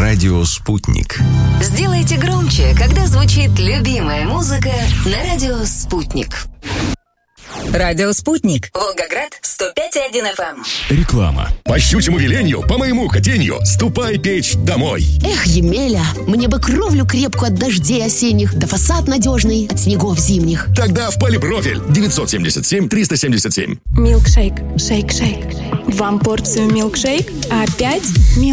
Радио «Спутник». Сделайте громче, когда звучит любимая музыка на радио «Спутник». Радио «Спутник». Волгоград, 105,1 FM. Реклама. По щучьему велению, по моему хотению, ступай печь домой. Эх, Емеля, мне бы кровлю крепкую от дождей осенних, да фасад надежный от снегов зимних. Тогда в Полипрофиль 977-377. Милкшейк, шейк-шейк. Вам порцию милкшейк, а 5 милк.